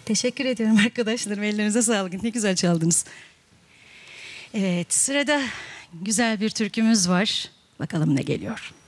Teşekkür ediyorum arkadaşlarım. Ellerinize sağlık. Ne güzel çaldınız. Evet, sırada güzel bir türkümüz var. Bakalım ne geliyor.